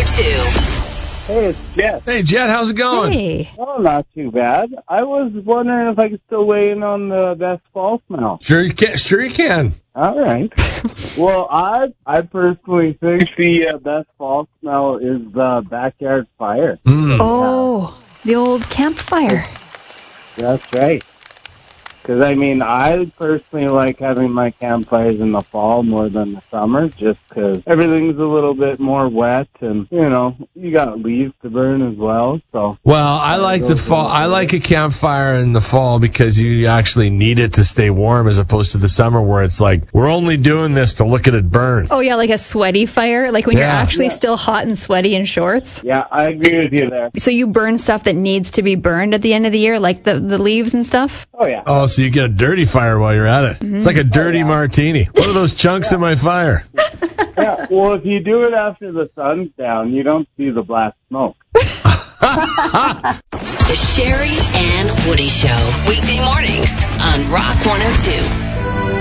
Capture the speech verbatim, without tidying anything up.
two. Hey, it's Jet. Hey, Jet, how's it going? Hey. Oh, not too bad. I was wondering if I could still weigh in on the best fall smell. Sure you can. Sure you can. All right. Well, I I personally think the uh, best fall smell is the backyard fire. Mm. Oh, the old campfire. That's right. Because, I mean, I personally like having my campfires in the fall more than the summer, just because everything's a little bit more wet, and, you know, you got leaves to burn as well, so. Well, I like the fall. I like a campfire in the fall because you actually need it to stay warm, as opposed to the summer where it's like, we're only doing this to look at it burn. Oh, yeah, like a sweaty fire, like when Yeah. you're actually Yeah. still hot and sweaty in shorts. Yeah, I agree with you there. So you burn stuff that needs to be burned at the end of the year, like the, the leaves and stuff? Oh, yeah. Oh, so you get a dirty fire while you're at it. It's like a dirty Oh, yeah. martini. What are those chunks in my fire? Yeah, well, if you do it after the sun's down, you don't see the black smoke. The Sherry and Woody Show. Weekday mornings on Rock one oh two.